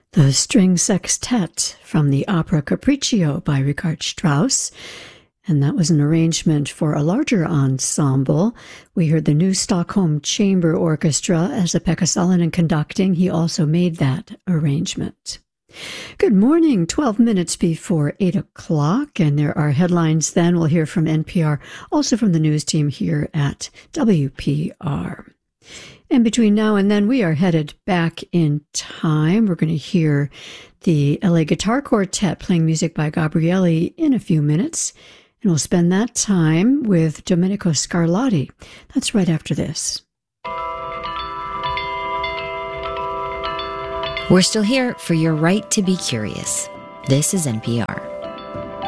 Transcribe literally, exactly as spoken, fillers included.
The String Sextet from the opera Capriccio by Richard Strauss, and that was an arrangement for a larger ensemble. We heard the New Stockholm Chamber Orchestra as a Pekka Salonen conducting. He also made that arrangement. Good morning, twelve minutes before eight o'clock, and there are headlines then. We'll hear from N P R, also from the news team here at W P R. And between now and then, we are headed back in time. We're going to hear the L A Guitar Quartet playing music by Gabrieli in a few minutes. And we'll spend that time with Domenico Scarlatti. That's right after this. We're still here for your right to be curious. This is N P R.